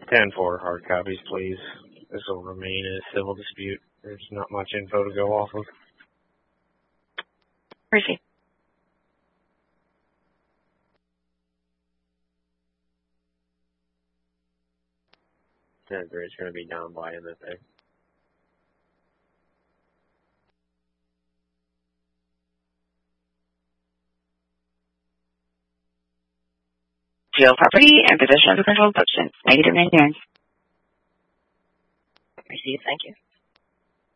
10-4 hard copies, please. This will remain a civil dispute. There's not much info to go off of. Appreciate. Yeah, the bridge going to be down by MFA. Geo property and possession of the controlled substance. Negative 99. Receive, thank you.